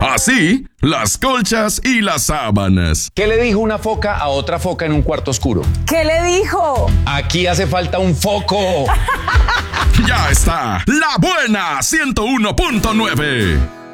Así, las colchas y las sábanas. ¿Qué le dijo una foca a otra foca en un cuarto oscuro? ¿Qué le dijo? Aquí hace falta un foco. Ya está, La Buena 101.9.